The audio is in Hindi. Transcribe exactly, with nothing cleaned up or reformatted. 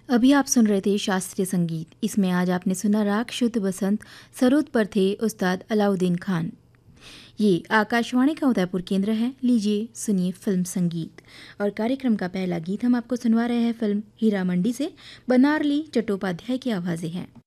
अभी आप सुन रहे थे शास्त्रीय संगीत। इसमें आज आपने सुना राग शुद्ध बसंत, सरोद पर थे उस्ताद अलाउद्दीन खान। ये आकाशवाणी का उदयपुर केंद्र है। लीजिए सुनिए फिल्म संगीत। और कार्यक्रम का पहला गीत हम आपको सुनवा रहे हैं फिल्म हीरा मंडी से। बनारली चट्टोपाध्याय की आवाज़ें हैं।